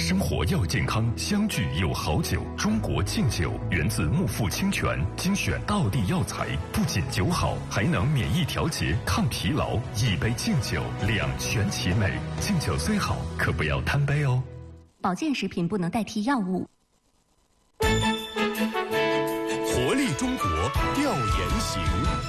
生活要健康，相聚有好酒。中国敬酒源自木富清泉，精选道地药材，不仅酒好，还能免疫调节、抗疲劳。一杯敬酒，两全其美。敬酒虽好，可不要贪杯哦。 保健食品不能代替药物。 活力中国调研行。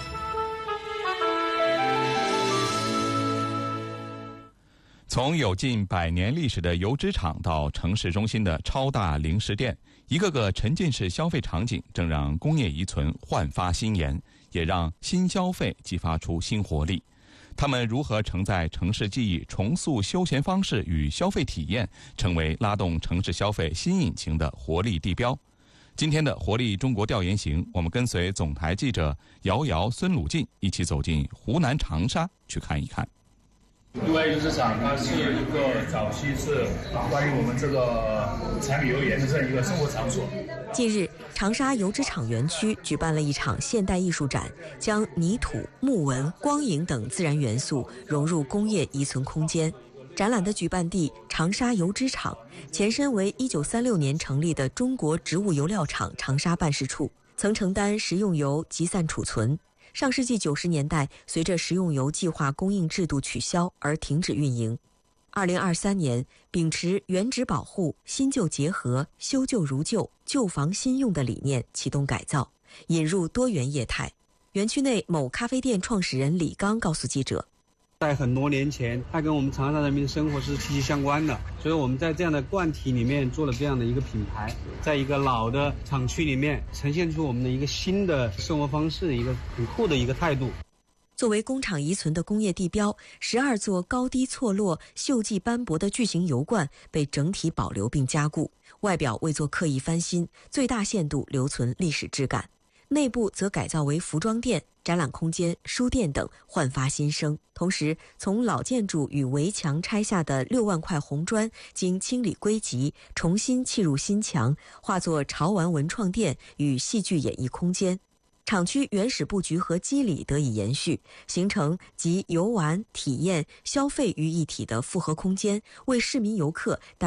从有近100年历史的油脂厂到城市中心的超大零食店，一个个沉浸式消费场景正让工业遗存焕发新颜，也让新消费激发出新活力。他们如何承载城市记忆，重塑休闲方式与消费体验，成为拉动城市消费新引擎的活力地标？今天的活力中国调研行，我们跟随总台记者姚瑶、孙鲁进一起走进湖南长沙去看一看。 因为油脂厂它是一个早期是关于我们这个柴米油盐的这样一个生活场所。 近日，长沙油脂厂园区举办了一场现代艺术展，将泥土、木纹、光影等自然元素融入工业遗存空间。展览的举办地长沙油脂厂，前身为1936年成立的中国植物油料厂长沙办事处，曾承担食用油集散储存。上世纪90年代，随着食用油计划供应制度取消而停止运营。2023年，秉持原址保护、新旧结合、修旧如旧、旧房新用的理念启动改造，引入多元业态。园区内某咖啡店创始人李刚告诉记者， 在很多年前，它跟我们长沙人民的生活是息息相关的，所以我们在这样的罐体里面做了这样的一个品牌，在一个老的厂区里面呈现出我们的一个新的生活方式，一个很酷的一个态度。 作为工厂遗存的工业地标，12座高低错落、锈迹斑驳的巨型油罐被整体保留并加固，外表未做刻意翻新，最大限度留存历史质感。内部则改造为服装店、展览空间、书店等，焕发新生。同时，从老建筑与围墙拆下的6万块红砖，经清理归集，重新砌入新墙，化作潮玩文创店与戏剧演艺空间。厂区原始布局和肌理得以延续，形成集游玩、体验、消费于一体的复合空间，为市民游客